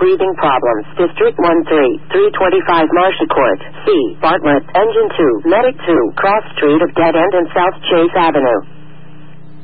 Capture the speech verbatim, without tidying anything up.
breathing problems. District one three, three twenty-five Marcia Court. C. Bartlett, Engine two, Medic two, Cross Street of Dead End and South Chase Avenue.